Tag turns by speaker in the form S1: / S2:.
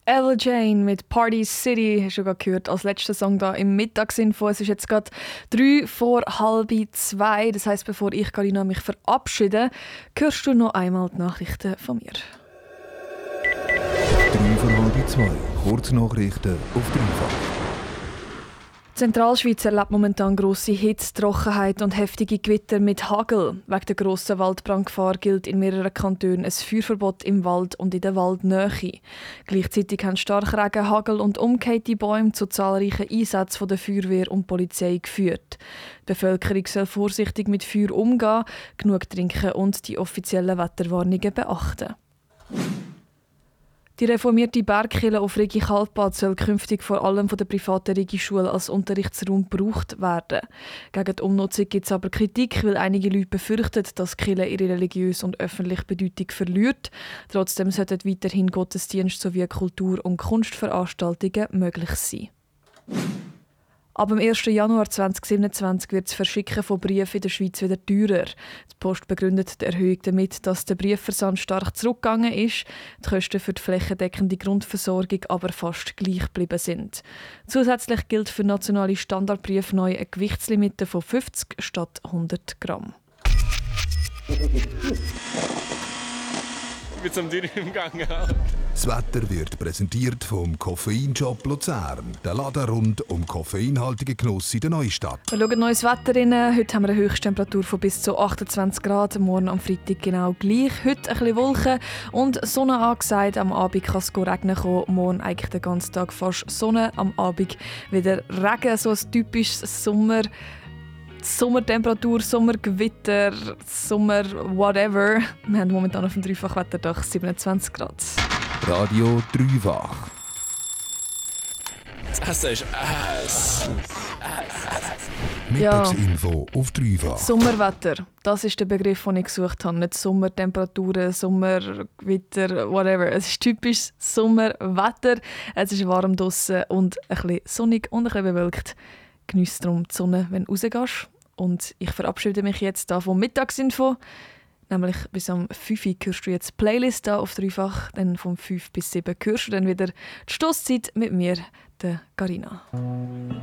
S1: Ella Jane mit Party City, hast du gerade gehört, als letzter Song da im Mittagsinfo. Es ist jetzt gerade 2:03. Das heisst, bevor ich, Carina, mich verabschiede, hörst du noch einmal die Nachrichten von mir.
S2: 2:03, Kurznachrichten auf Dreifach.
S1: Die Zentralschweiz erlebt momentan grosse Hitze, Trockenheit und heftige Gewitter mit Hagel. Wegen der grossen Waldbrandgefahr gilt in mehreren Kantonen ein Feuerverbot im Wald und in der Waldnähe. Gleichzeitig haben Starkregen, Hagel und umgekehlte Bäume zu zahlreichen Einsätzen von der Feuerwehr und Polizei geführt. Die Bevölkerung soll vorsichtig mit Feuer umgehen, genug trinken und die offiziellen Wetterwarnungen beachten. Die reformierte Bergkirche auf Rigi Kaltbad soll künftig vor allem von der privaten Rigi-Schule als Unterrichtsraum gebraucht werden. Gegen die Umnutzung gibt es aber Kritik, weil einige Leute befürchten, dass die Kirche ihre religiöse und öffentliche Bedeutung verliert. Trotzdem sollten weiterhin Gottesdienste sowie Kultur- und Kunstveranstaltungen möglich sein. Ab dem 1. Januar 2027 wird das Verschicken von Briefen in der Schweiz wieder teurer. Die Post begründet die Erhöhung damit, dass der Briefversand stark zurückgegangen ist, die Kosten für die flächendeckende Grundversorgung aber fast gleich geblieben sind. Zusätzlich gilt für nationale Standardbriefe neu eine Gewichtslimite von 50 statt 100 Gramm.
S3: Ich bin zum Dürren im Gang.
S2: Das Wetter wird präsentiert vom Koffeinshop Luzern. Der Laden rund um koffeinhaltigen Genuss in der Neustadt.
S1: Wir schauen neues Wetter rein. Heute haben wir eine Höchsttemperatur von bis zu 28 Grad. Morgen am Freitag genau gleich. Heute ein bisschen Wolken und Sonne angesagt. Am Abend kann es regnen kommen. Morgen eigentlich den ganzen Tag fast Sonne. Am Abend wieder Regen. So ein typisches Sommertemperatur, Sommergewitter, Sommer whatever. Wir haben momentan auf dem Dreifachwetterdach 27 Grad.
S2: Radio Dreifach.
S3: Das ist Ass.
S2: Mittagsinfo auf Dreifach.
S1: Sommerwetter, das ist der Begriff, den ich gesucht habe. Nicht Sommertemperaturen, Sommergewitter, whatever. Es ist typisch Sommerwetter. Es ist warm draussen und ein bisschen sonnig und ein bisschen bewölkt. Geniess darum die Sonne, wenn du rausgehst. Und ich verabschiede mich jetzt da vom Mittagsinfo. Nämlich bis am 5 Uhr hörst du jetzt die Playlist da auf Dreifach. Dann vom 5 bis 7 hörst du dann wieder die Stosszeit mit mir, der Carina.